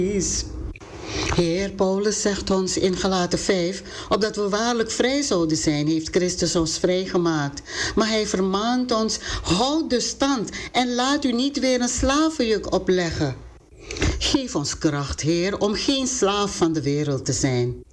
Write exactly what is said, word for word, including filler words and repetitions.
Heer, Paulus zegt ons in Galaten vijf, opdat we waarlijk vrij zouden zijn, heeft Christus ons vrijgemaakt. Maar hij vermaant ons, houd de stand en laat u niet weer een slavenjuk opleggen. Geef ons kracht, Heer, om geen slaaf van de wereld te zijn.